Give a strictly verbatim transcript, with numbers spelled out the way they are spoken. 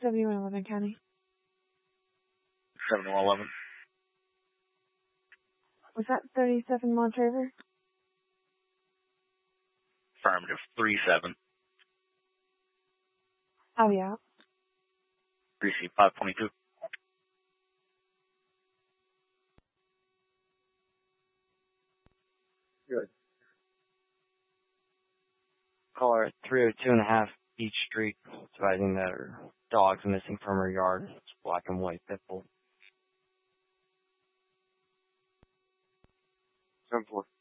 seventy-one eleven County. seventy-one eleven. Was that thirty-seven Montraver? Affirmative. three seven. Oh, yeah. Receive five twenty-two. Good. Caller at three oh two and a half Beach Street, advising that her dog's missing from her yard. It's black and white pit bull. seven four.